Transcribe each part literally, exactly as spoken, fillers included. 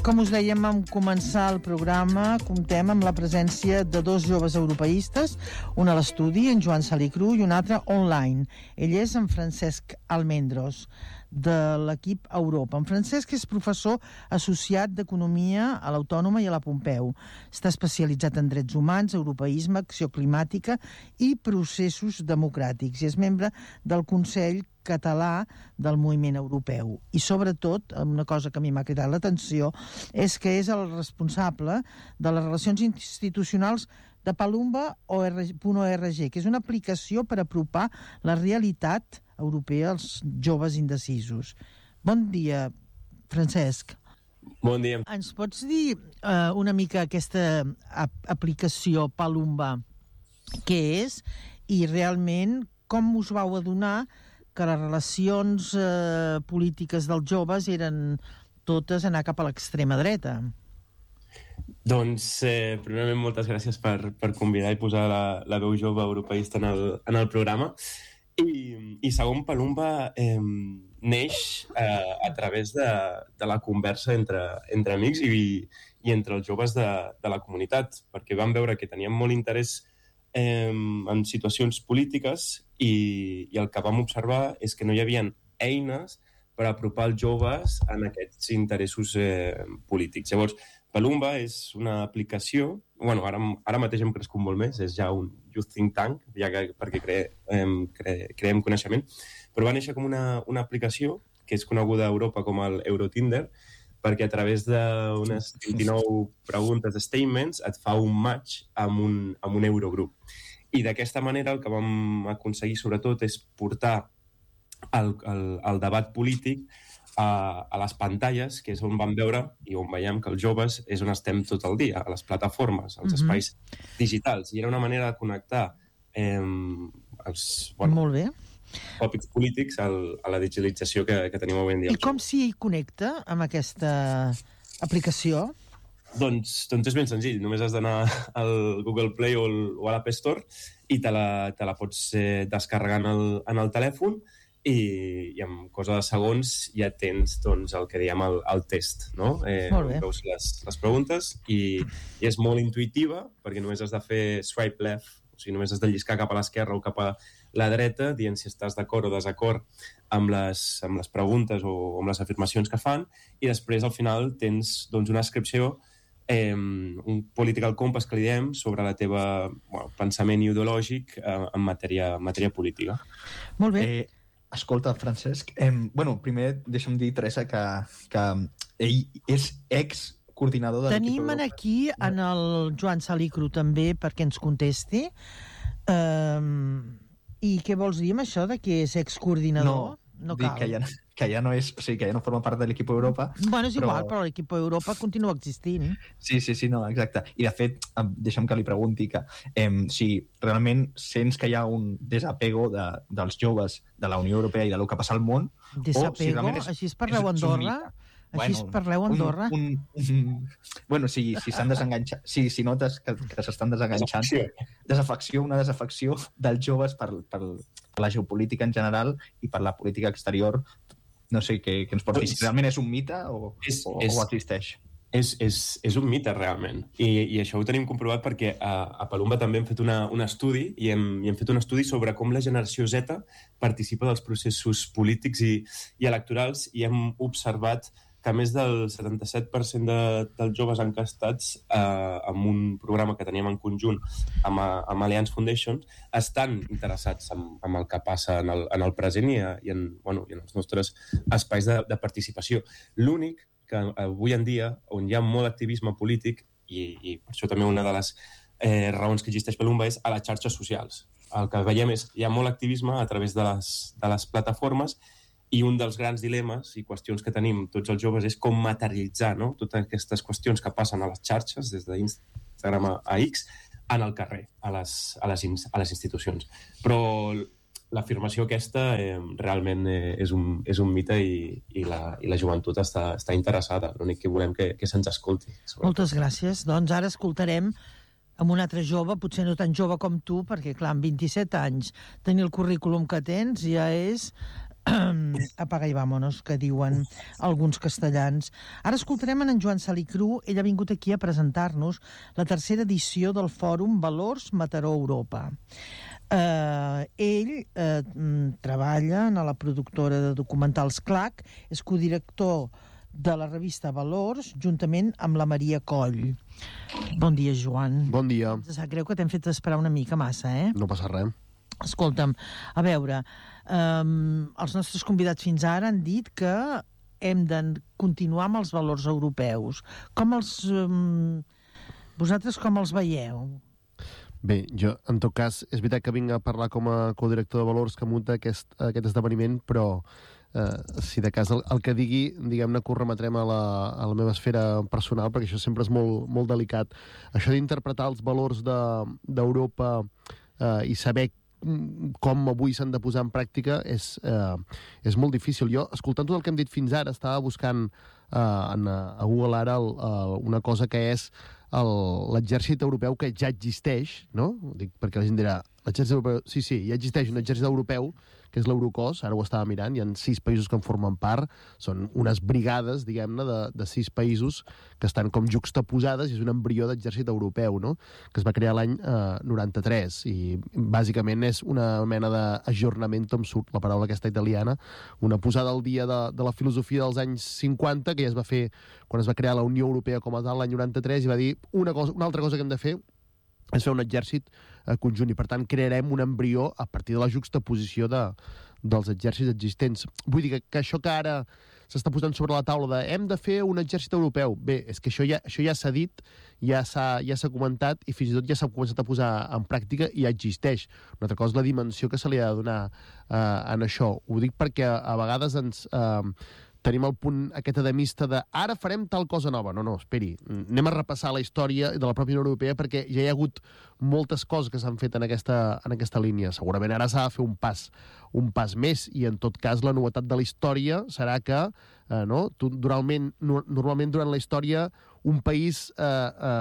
Com us dèiem, vam començar el programa, comptem amb la presència de dos joves europeistes, un a l'estudi, en Joan Salicru, i un altre online. Ell és en Francesc Almendros, de l'equip Europa. En Francesc és professor associat d'Economia a l'Autònoma i a la Pompeu. Està especialitzat en drets humans, europeisme, acció climàtica i processos democràtics, i és membre del Consell Català del Moviment Europeu. I sobretot, una cosa que a mi m'ha cridat l'atenció, és que és el responsable de les relacions institucionals de palumba punt org, que és una aplicació per apropar la realitat europea als joves indecisos. Bon dia, Francesc. Bon dia. Ens pots dir uh, una mica aquesta ap- aplicació Palumba, què és, i realment com us vau adonar que les relacions eh, polítiques dels joves eren totes anar cap a l'extrema dreta? Doncs, eh, primerament, moltes gràcies per, per convidar i posar la, la veu jove europeista en el, en el programa. I, i segon, Palumba eh, neix eh, a través de, de la conversa entre, entre amics i, i entre els joves de, de la comunitat, perquè vam veure que teníem molt interès eh, en situacions polítiques i, i el que vam observar és que no hi havia eines per apropar els joves en aquests interessos eh, polítics. Llavors, Palumba és una aplicació, bueno, ara, ara mateix hem crescut molt més, és ja un youth think tank, ja que, perquè cre, eh, cre, creem coneixement, però va néixer com una, una aplicació que és coneguda a Europa com el Eurotinder, perquè a través d'unes vint-i-nou preguntes de statements et fa un match amb un, amb un Eurogrup. I d'aquesta manera el que vam aconseguir sobretot és portar el, el, el debat polític a, a les pantalles, que és on vam veure i on veiem que els joves és on estem tot el dia, a les plataformes, als mm-hmm. espais digitals. I era una manera de connectar eh, els bueno, Molt bé. tòpics polítics al, a la digitalització que, que tenim avui en dia. I com s'hi connecta amb aquesta aplicació? Doncs, doncs és ben senzill, només has d'anar al Google Play o, el, o a l'App Store i te la, te la pots eh, descarregar en el, en el telèfon i, i en cosa de segons ja tens doncs, el que diem el, el test, no? Eh, veus les, les preguntes i, i és molt intuïtiva perquè només has de fer swipe left, o sigui, només has de lliscar cap a l'esquerra o cap a la dreta dient si estàs d'acord o desacord amb les, amb les preguntes o amb les afirmacions que fan, i després al final tens doncs, una descripció, eh, un political compass que li diem sobre la teva bueno, pensament ideològic eh, en, matèria, en matèria política. Molt bé. Eh, escolta, Francesc, eh, bueno, primer deixa'm dir, Teresa, que, que ell és ex coordinador de l'equip Tenim aquí en el Joan Salicru també perquè ens contesti. Um, I què vols dir amb això de que és excoordinador? No, no dic que ja, que ja no és, o sigui, que ja no forma part de l'equip Europa. Bueno, és però... igual, però l'equip Europa continua existint. Sí, sí, sí, no, exacte. I de fet, deixa'm que li pregunti que eh, si realment sents que hi ha un desapego de, dels joves de la Unió Europea i de lo que passa al món, desapego? O si realment és, així es parleu a Andorra? Així bueno, parleu a Andorra? Un, un, un, bueno, si, si s'han desenganxat, si, si notes que, que s'estan desenganxant, desafecció, una desafecció dels joves per, per, per la geopolítica en general i per la política exterior, no sé què, què ens pots dir, si realment és un mite o, és, o, és, o existeix. És, és, és un mite, realment. I, i això ho tenim comprovat perquè a, a Palumba també hem fet una, un estudi i hem, i hem fet un estudi sobre com la generació Z participa dels processos polítics i, i electorals, i hem observat que més del setanta-set per cent de, dels joves encastats eh, en un programa que teníem en conjunt amb, amb Alliance Foundation estan interessats en, en el que passa en el, en el present i, a, i, en, bueno, i en els nostres espais de, de participació. L'únic que avui en dia, on hi ha molt activisme polític, i, i per això també una de les eh, raons que existeix Palumba és a les xarxes socials. El que veiem és que hi ha molt activisme a través de les, de les plataformes, i un dels grans dilemes i qüestions que tenim tots els joves és com materialitzar, no? Totes aquestes qüestions que passen a les xarxes, des d'Instagram a X, en el carrer, a les, a les, a les institucions. Però l'afirmació aquesta eh, realment eh, és, un, és un mite i, i, la, i la joventut està, està interessada. L'únic que volem que, que se'ns escolti. Moltes gràcies. Doncs ara escoltarem amb un altre jove, potser no tan jove com tu, perquè clar, amb vint-i-set anys tenir el currículum que tens ja és apaga i vámonos, que diuen alguns castellans. Ara escoltarem en Joan Salicru. Ell ha vingut aquí a presentar-nos la tercera edició del Fòrum Valors Mataró Europa. Uh, ell uh, treballa a la productora de documentals CLAC, és codirector de la revista Valors, juntament amb la Maria Coll. Bon dia, Joan. Bon dia. Ens sap greu que t'hem fet esperar una mica massa, eh? No passa res. Escolta'm, a veure, um, els nostres convidats fins ara han dit que hem de continuar amb els valors europeus. Com els... Um, vosaltres com els veieu? Bé, jo, en tot cas, és veritat que vinc a parlar com a codirector de Valors que munta aquest, aquest esdeveniment, però eh, si de cas el, el que digui, diguem-ne que ho remetrem a la, a la meva esfera personal, perquè això sempre és molt, molt delicat. Això d'interpretar els valors d'Europa de, eh, i saber com avui s'han de posar en pràctica és, eh, és molt difícil. Jo, escoltant tot el que hem dit fins ara, estava buscant eh, en, a Google ara el, el, una cosa que és l'exèrcit europeu que ja existeix, no? Dic, perquè la gent dirà, l'exèrcit europeu... Sí, sí, ja existeix un exèrcit europeu, que és l'Eurocos, ara ho estava mirant, hi ha sis països que en formen part, són unes brigades, diguem-ne, de, de sis països que estan com juxtaposades, i és un embrió d'exèrcit europeu, no? Que es va crear l'any eh, noranta-tres, i bàsicament és una mena d'ajornament, em surt la paraula aquesta italiana, una posada al dia de, de la filosofia dels anys cinquanta, que ja es va fer quan es va crear la Unió Europea com a tal l'any noranta-tres, i va dir una, cosa, una altra cosa que hem de fer és fer un exèrcit eh, conjunt, i per tant crearem un embrió a partir de la juxtaposició de, dels exèrcits existents. Vull dir que, que això que ara s'està posant sobre la taula de hem de fer un exèrcit europeu, bé, és que això ja això ja s'ha dit, ja s'ha ja s'ha comentat, i fins i tot ja s'ha començat a posar en pràctica i ja existeix. Una altra cosa és la dimensió que se li ha de donar eh, en això. Ho dic perquè a, a vegades ens... Eh, tenim el punt aquest ademista de ara farem tal cosa nova. No, no, esperi. Anem a repassar la història de la pròpia Unió Europea perquè ja hi ha hagut moltes coses que s'han fet en aquesta, en aquesta línia. Segurament ara s'ha de fer un pas, un pas més, i en tot cas la novetat de la història serà que eh, no, normalment, no, normalment durant la història un país eh,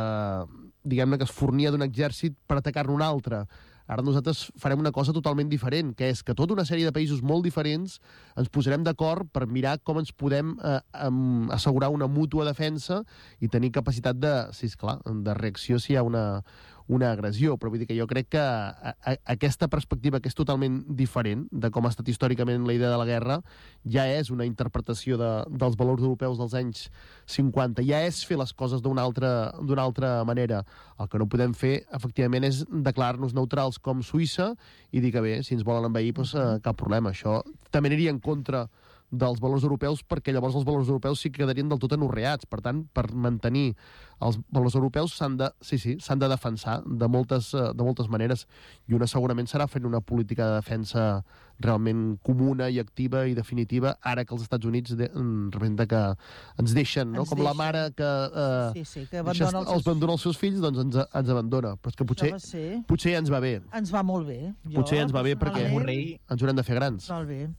eh, diguem-ne que es fornia d'un exèrcit per atacar-ne un altre. Ara nosaltres farem una cosa totalment diferent, que és que tota una sèrie de països molt diferents ens posarem d'acord per mirar com ens podem eh, um, assegurar una mútua defensa i tenir capacitat de, sí, esclar, de reacció si hi ha una, una agressió. Però vull dir que jo crec que a, a, aquesta perspectiva, que és totalment diferent de com ha estat històricament la idea de la guerra, ja és una interpretació de, dels valors europeus dels anys cinquanta. Ja és fer les coses d'una altra, d'una altra manera. El que no podem fer, efectivament, és declarar-nos neutrals com Suïssa i dir que bé, si ens volen envair, doncs, eh, cap problema. Això també aniria en contra dels valors europeus, perquè llavors els valors europeus sí que quedarien del tot anorreats. Per tant, per mantenir els valors europeus s'han de, sí, sí, s'han de defensar de moltes, de moltes maneres, i una segurament serà fent una política de defensa realment comuna i activa i definitiva, ara que els Estats Units de, representa que ens deixen, no? Ens com deixen. La mare que, eh, sí, sí, que abandona els, els abandona els seus fills, doncs ens, ens abandona. Però és que potser, potser ja ens va bé. Ens va molt bé. Jo, potser ja ens va bé perquè ens haurem de fer grans. Molt bé.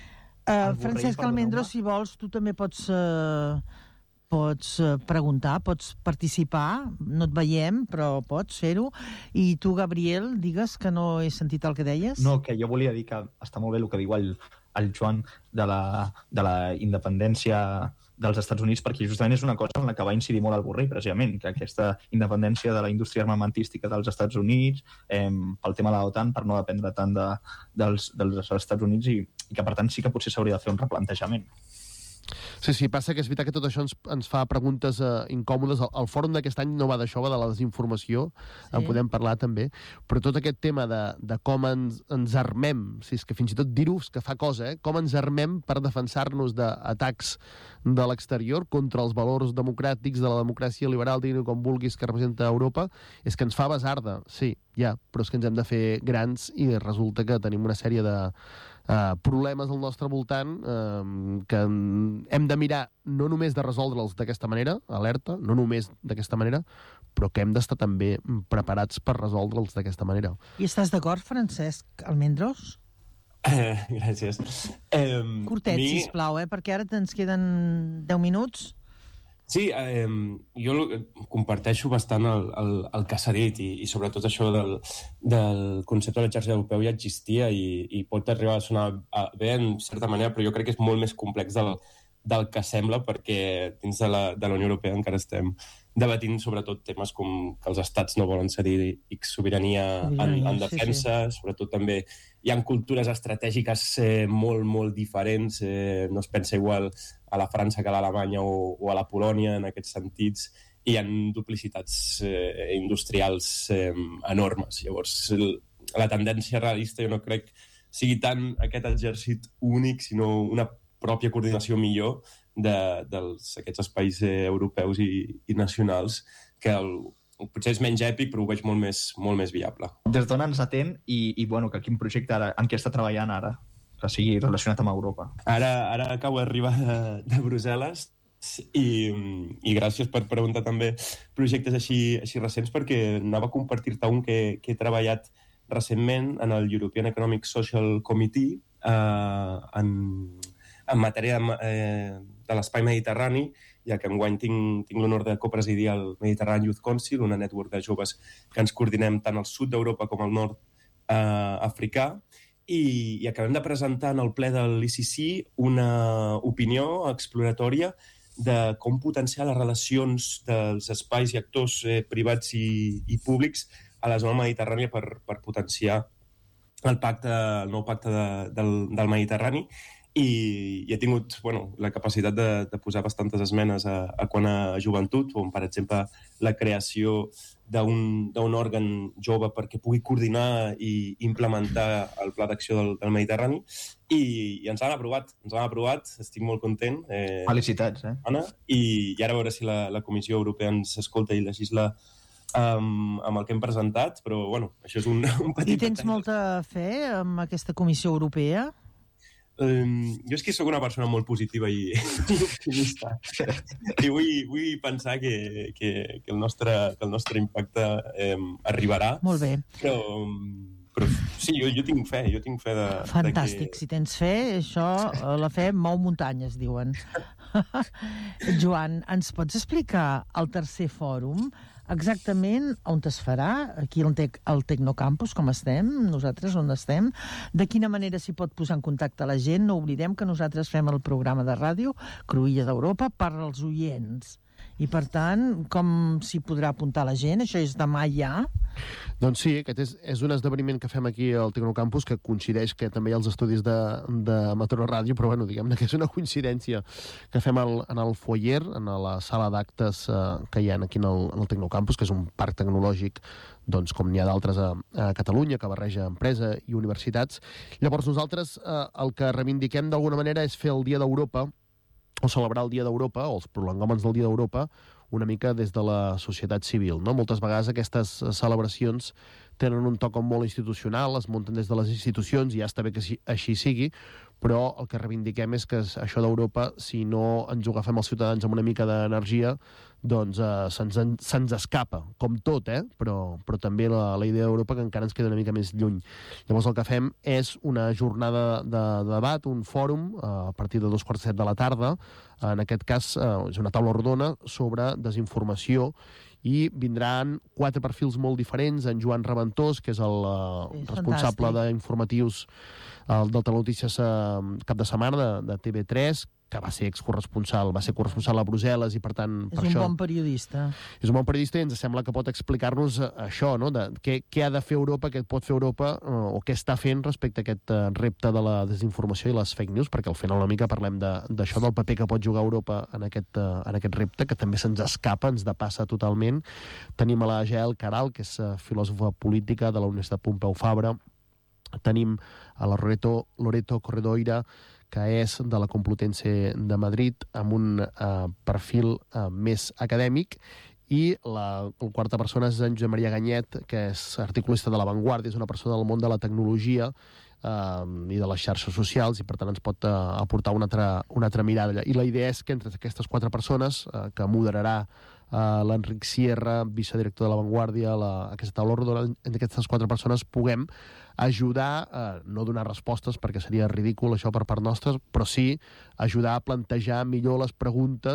Uh, Francesc Almendros, si vols, tu també pots, uh, pots uh, preguntar, pots participar. No et veiem, però pots fer-ho. I tu, Gabriel, digues que no he sentit el que deies. No, que jo volia dir que està molt bé el que diu el, el Joan de la, de la independència dels Estats Units, perquè justament és una cosa en la que va incidir molt el Borrell, precisament, que aquesta independència de la indústria armamentística dels Estats Units, eh, pel tema de l'OTAN, per no dependre tant de, dels, dels Estats Units, i, i que, per tant, sí que potser s'hauria de fer un replantejament. Sí, sí, passa que és veritat que tot això ens, ens fa preguntes eh, incòmodes. El, el fòrum d'aquest any no va d'això, va de la desinformació, sí. En podem parlar també, però tot aquest tema de, de com ens, ens armem, si és que fins i tot dir-ho que fa cosa, eh? Com ens armem per defensar-nos d'atacs de l'exterior contra els valors democràtics de la democràcia liberal, diguin-ho com vulguis, que representa Europa, és que ens fa basarda, sí, ja, però és que ens hem de fer grans i resulta que tenim una sèrie de Uh, problemes al nostre voltant uh, que hem de mirar no només de resoldre'ls d'aquesta manera, alerta, no només d'aquesta manera, però que hem d'estar també preparats per resoldre'ls d'aquesta manera. I estàs d'acord, Francesc Almendros? Eh, gràcies. Eh, Curtet, mi... sisplau, eh? Perquè ara ens queden deu minuts. Sí, eh, jo comparteixo bastant el, el, el que s'ha dit i, i sobretot això del, del concepte de l'exèrcit europeu ja existia i, i pot arribar a sonar bé en certa manera, però jo crec que és molt més complex del, del que sembla, perquè dins de la, de la Unió Europea encara estem debatint sobretot temes com que els estats no volen cedir X sobirania en, en defensa, sí, sí. Sobretot també hi ha cultures estratègiques eh, molt, molt diferents, eh, no es pensa igual a la França que a l'Alemanya o, o a la Polònia en aquests sentits, i hi ha duplicitats eh, industrials eh, enormes. Llavors, el, la tendència realista jo no crec sigui tant aquest exèrcit únic, sinó una pròpia coordinació millor de, dels, aquests espais eh, europeus i, i nacionals, que el, potser és menys èpic, però ho veig molt més, molt més viable. Des d'on ens atén i, i bueno, que quin projecte ara, en què està treballant ara, que sigui relacionat amb Europa? Ara, ara acabo d'arribar de, de Brussel·les i, i gràcies per preguntar també projectes així, així recents, perquè anava a compartir-te un que, que he treballat recentment en el European Economic Social Committee eh, en, en matèria de, eh, de l'espai mediterrani, ja que enguany tinc, tinc l'honor de copresidir el Mediterranean Youth Council, una network de joves que ens coordinem tant al sud d'Europa com al nord eh, africà, i, i acabem de presentar en el ple de l'I C C una opinió exploratòria de com potenciar les relacions dels espais i actors eh, privats i, i públics a la zona mediterrània per, per potenciar el pacte, el nou pacte de, del, del Mediterrani, i, i he tingut bueno, la capacitat de, de posar bastantes esmenes a, a quant a joventut, com per exemple la creació d'un òrgan jove perquè pugui coordinar i implementar el pla d'acció del, del Mediterrani, i, i ens l'han aprovat, ens l'han aprovat, estic molt content. Eh, Felicitats, eh? Anna, i, i ara a veure si la, la Comissió Europea ens escolta i legisla Um, amb el que hem presentat, però bueno, això és un, un petit... I tens detall. molta fe amb aquesta Comissió Europea? Um, jo és que sóc una persona molt positiva i, i optimista. I vull, vull pensar que, que, que, el nostre, que el nostre impacte um, arribarà. Molt bé. Però, però sí, jo, jo tinc fe, jo tinc fe de... Fantàstic, de que... si tens fe, això, la fe mou muntanyes, diuen. Joan, ens pots explicar el tercer fòrum? Exactament on es farà, aquí al Tec, al Tecnocampus, com estem, nosaltres on estem, de quina manera s'hi pot posar en contacte la gent. No oblidem que nosaltres fem el programa de ràdio Cruïlla d'Europa per als oients. I, per tant, com s'hi podrà apuntar la gent? Això és demà ja? Doncs sí, aquest és, és un esdeveniment que fem aquí al Tecnocampus, que coincideix que també hi ha els estudis de, de Mataró Ràdio, però bueno, diguem-ne que és una coincidència que fem el, en el foyer, en la sala d'actes eh, que hi ha aquí en el, en el Tecnocampus, que és un parc tecnològic, doncs, com n'hi ha d'altres a, a Catalunya, que barreja empresa i universitats. Llavors nosaltres eh, el que reivindiquem d'alguna manera és fer el Dia d'Europa, o celebrar el Dia d'Europa, o els prolongòmens del Dia d'Europa, una mica des de la societat civil, no? Moltes vegades aquestes celebracions tenen un toc molt institucional, es munten des de les institucions i ja està bé que així sigui, però el que reivindiquem és que això d'Europa, si no ens ho agafem els ciutadans amb una mica d'energia, doncs eh, se'ns se escapa, com tot, eh? però, però també la, la idea d'Europa que encara ens queda una mica més lluny. Llavors el que fem és una jornada de, de debat, un fòrum, eh, a partir de dos quarts de set de la tarda, en aquest cas eh, és una taula rodona sobre desinformació, i vindran quatre perfils molt diferents. En Joan Reventós, que és el uh, responsable d'informatius uh, del Telenotícies uh, cap de setmana de, de T V tres, que va ser excorresponsal, va ser corresponsal a Brussel·les i, per tant... És per un això, bon periodista. És un bon periodista i ens sembla que pot explicar-nos això, no? De què, què ha de fer Europa, què pot fer Europa, uh, o què està fent respecte a aquest uh, repte de la desinformació i les fake news, perquè al final una mica parlem d'això, de, del paper que pot jugar Europa en aquest, uh, en aquest repte, que també se'ns escapa, ens depassa totalment. Tenim a la Jael Caral, que és uh, filòsofa política de la Universitat Pompeu Fabra. Tenim a la Loreto, Loreto Corredoira, que és de la Complutense de Madrid, amb un eh, perfil eh, més acadèmic, i la, la quarta persona és en Josep Maria Ganyet, que és articulista de La Vanguardia, és una persona del món de la tecnologia eh, i de les xarxes socials, i per tant ens pot eh, aportar una altra, una altra mirada. I la idea és que entre aquestes quatre persones, eh, que moderarà Uh, l'Enric Sierra, vicedirector de La Vanguardia, la, aquesta taula rodona, entre aquestes quatre persones puguem ajudar, uh, no donar respostes perquè seria ridícul això per part nostra, però sí ajudar a plantejar millor les preguntes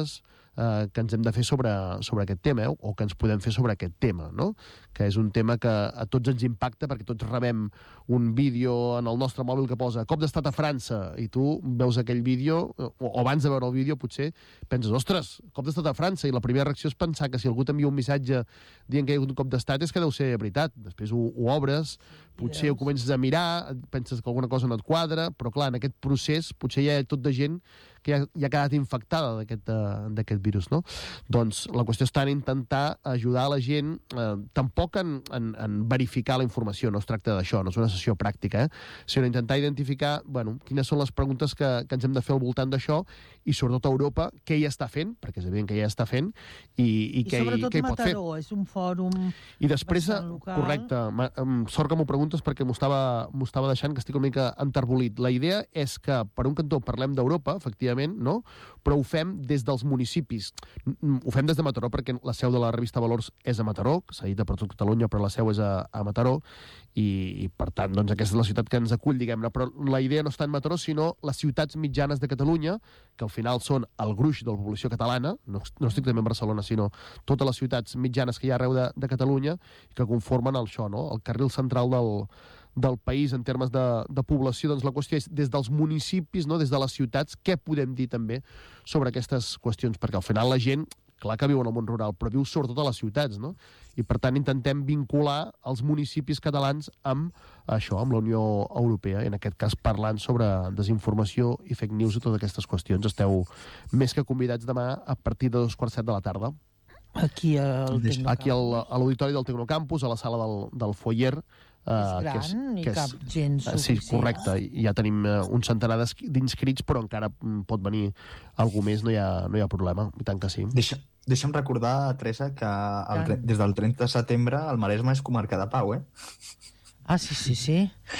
eh, que ens hem de fer sobre, sobre aquest tema, eh? O que ens podem fer sobre aquest tema, no? Que és un tema que a tots ens impacta perquè tots rebem un vídeo en el nostre mòbil que posa cop d'estat a França i tu veus aquell vídeo, o abans de veure el vídeo potser penses, ostres, cop d'estat a França, i la primera reacció és pensar que si algú t'envia un missatge dient que hi ha hagut un cop d'estat és que deu ser veritat. Després ho, ho obres, potser ho comences a mirar, penses que alguna cosa no et quadra, però clar, en aquest procés potser hi ha tot de gent que ja, ja ha quedat infectada d'aquest virus, no? Doncs la qüestió està en intentar ajudar a la gent, eh, tampoc en, en, en verificar la informació, no es tracta d'això, no és una sessió pràctica, eh? Sinó intentar identificar, bueno, quines són les preguntes que, que ens hem de fer al voltant d'això, i sobretot a Europa, què hi està fent, perquè és evident que ja està fent, i, i, I què, sobretot què hi pot fer. Mataró, és un fòrum I després, local. correcte, sort que m'ho preguntes perquè m'ho estava, m'ho estava deixant, que estic una mica enterbolit. La idea és que, per un cantó, parlem d'Europa, efectivament, no? Però ho fem des dels municipis. Ho fem des de Mataró, perquè la seu de la revista Valors és a Mataró, que s'ha dit per tot Catalunya, però la seu és a, a Mataró, i, i per tant, doncs, aquesta és la ciutat que ens acull, diguem-ne. Però la idea no està en Mataró, sinó les ciutats mitjanes de Catalunya, que al final són el gruix de la població catalana, no, no estrictament Barcelona, sinó totes les ciutats mitjanes que hi ha arreu de, de Catalunya, que conformen el, això, no? El carril central del, del país en termes de, de població. Doncs la qüestió és des dels municipis, no? Des de les ciutats, què podem dir també sobre aquestes qüestions, perquè al final la gent, clar que viu en el món rural, però viu sobretot a les ciutats, no? I per tant intentem vincular els municipis catalans amb això, amb la Unió Europea, i en aquest cas parlant sobre desinformació i fake news i totes aquestes qüestions. Esteu més que convidats demà a partir de dos quarts set de la tarda. Aquí, al Aquí al, a l'auditori del Tecnocampus, a la sala del, del foyer. És gran, que és, i que és, cap gent suficient. Sí, correcte. I ja tenim uh, un centenar d'inscrits, però encara pot venir algú més, no hi ha, no hi ha problema. I tant que sí. Deixa, deixa'm recordar, Teresa, que el, des del trenta de setembre el Maresme és comarca de pau, eh? Ah, sí, sí, sí.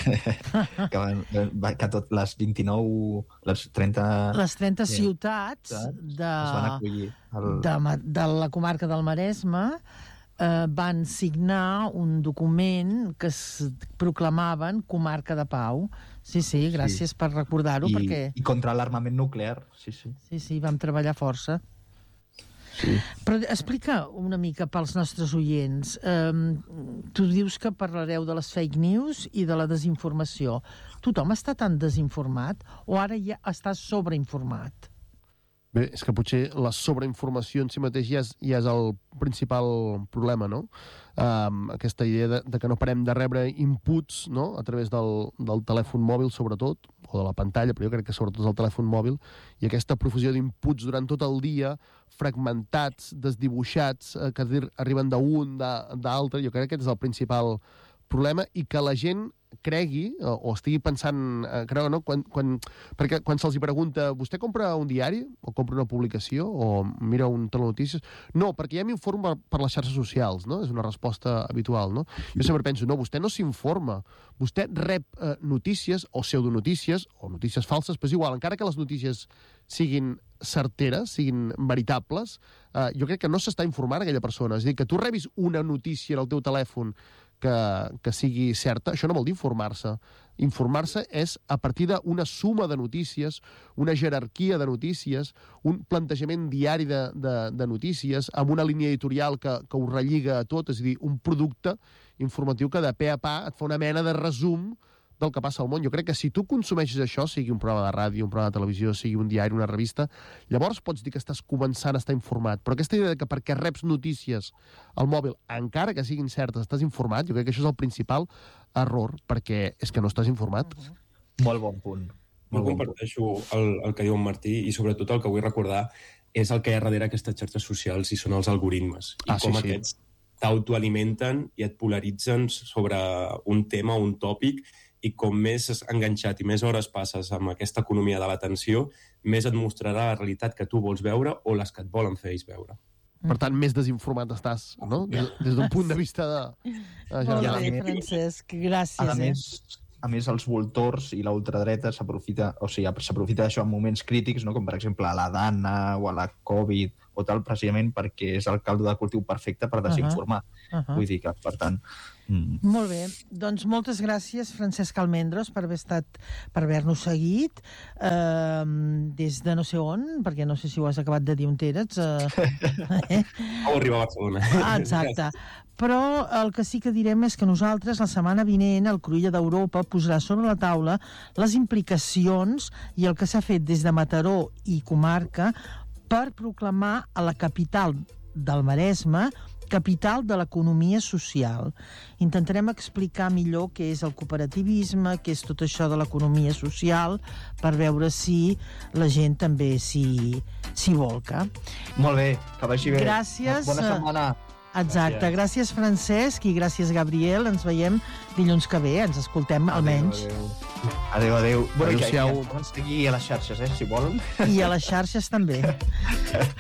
que, que tot les vint-i-nou, les trenta... Les trenta sí, ciutats de, es van acollir el... de, de la comarca del Maresme eh, van signar un document que es proclamaven comarca de pau. Sí, sí, gràcies sí. per recordar-ho. I, perquè... I contra l'armament nuclear, sí, sí. Sí, sí, vam treballar força. Sí. Però explica una mica pels nostres oients. Um, tu dius que parlareu de les fake news i de la desinformació. Tothom està tan desinformat o ara ja està sobreinformat? Bé, és que potser la sobreinformació en si mateix ja és, ja és el principal problema, no? Um, aquesta idea de, de que no parem de rebre inputs, no?, a través del, del telèfon mòbil, sobretot, o de la pantalla, però jo crec que sobretot és el telèfon mòbil, i aquesta profusió d'inputs durant tot el dia, fragmentats, desdibuixats, eh, que arriben d'un, d'altre, jo crec que aquest és el principal problema, i que la gent cregui, o, o estigui pensant, eh, creu, no? Quan, quan, perquè quan se'ls pregunta, vostè compra un diari, o compra una publicació, o mira un telenotícies? No, perquè ja m'informo per, per les xarxes socials, no? És una resposta habitual, no? Jo sempre penso, no, vostè no s'informa, vostè rep eh, notícies, o pseudonotícies, o notícies falses, però és igual, encara que les notícies siguin certeres, siguin veritables, eh, jo crec que no s'està informant aquella persona. És a dir, que tu rebis una notícia en el teu telèfon que, que sigui certa, això no vol dir informar-se. Informar-se és a partir d'una suma de notícies, una jerarquia de notícies, un plantejament diari de, de, de notícies, amb una línia editorial que, que ho relliga a tot, és a dir, un producte informatiu que de pe a pa et fa una mena de resum del que passa al món. Jo crec que si tu consumeixes això, sigui un programa de ràdio, un programa de televisió, sigui un diari, una revista, llavors pots dir que estàs començant a estar informat. Però aquesta idea de que perquè reps notícies al mòbil, encara que siguin certes, estàs informat, jo crec que això és el principal error, perquè és que no estàs informat. Uh-huh. Molt bon punt. No comparteixo el, el que diu en Martí, i sobretot el que vull recordar és el que hi ha darrere aquestes xarxes socials, i són els algoritmes. I ah, com sí, aquests sí. t'autoalimenten i et polaritzen sobre un tema o un tòpic, i com més enganxat i més hores passes amb aquesta economia de l'atenció, més et mostrarà la realitat que tu vols veure o les que et volen fer ells veure. Per tant, més desinformat estàs, no? Des, des d'un punt de vista de... de Molt bé, Francesc, gràcies. A més, eh? a més, els voltors i la ultradreta s'aprofita, o sigui, s'aprofita d'això en moments crítics, no? Com per exemple a la Dana o a la Covid o tal, precisament perquè és el caldo de cultiu perfecte per desinformar. Uh -huh. Uh -huh. Vull dir que, per tant... Mm. Molt bé, doncs moltes gràcies, Francesc Almendros, per haver estat, per haver-nos seguit eh, des de no sé on, perquè no sé si ho has acabat de dir on eres. Eh, eh? O arribar a Barcelona. Ah, exacte. Però el que sí que direm és que nosaltres la setmana vinent el Cruïlla d'Europa posarà sobre la taula les implicacions i el que s'ha fet des de Mataró i comarca per proclamar a la capital del Maresme capital de l'economia social. Intentarem explicar millor què és el cooperativisme, què és tot això de l'economia social, per veure si la gent també s'hi volca. Molt bé, que vagi bé. Gràcies. Bona setmana. Exacte, gràcies Francesc i gràcies Gabriel. Ens veiem dilluns que ve, ens escoltem almenys. Adéu, adéu. Bueno, adéu, que, que ens seguir a les xarxes, eh, si volen. I a les xarxes també.